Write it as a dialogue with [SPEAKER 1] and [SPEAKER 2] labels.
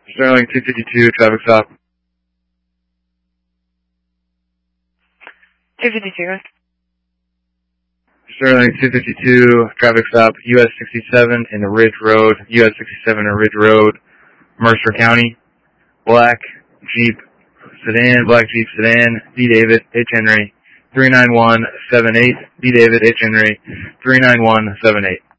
[SPEAKER 1] Sterling 252, traffic stop.
[SPEAKER 2] 252.
[SPEAKER 1] Sterling 252, traffic stop, US 67 in the Ridge Road, US 67 in Ridge Road, Mercer County. Black Jeep sedan, B. David, H. Henry, 39178, B. David, H. Henry, 39178.